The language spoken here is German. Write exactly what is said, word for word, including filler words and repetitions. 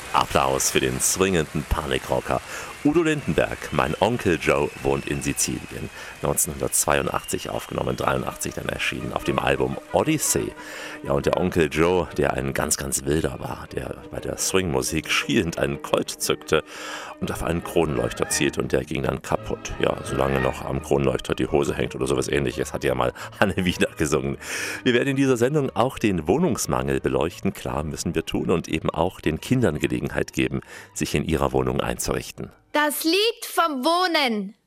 Applaus für den swingenden Panikrocker. Udo Lindenberg, mein Onkel Joe, wohnt in Sizilien. neunzehnhundertzweiundachtzig aufgenommen, dreiundachtzig dann erschienen auf dem Album Odyssey. Ja, und der Onkel Joe, der ein ganz, ganz wilder war, der bei der Swingmusik schielend einen Colt zückte und auf einen Kronleuchter zielt und der ging dann kaputt. Ja, solange noch am Kronleuchter die Hose hängt oder sowas Ähnliches, hat ja mal Hanne Wieder gesungen. Wir werden in dieser Sendung auch den Wohnungsmangel beleuchten. Klar, müssen wir tun und eben auch den Kindern Gelegenheit geben, sich in ihrer Wohnung einzurichten. Das Lied vom Wohnen.